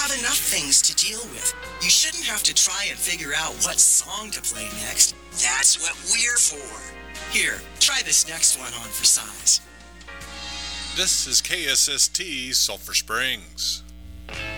have enough things to deal with. You shouldn't have to try and figure out what song to play next. That's what we're for. Here, try this next one on for size. This is KSST Sulphur Springs.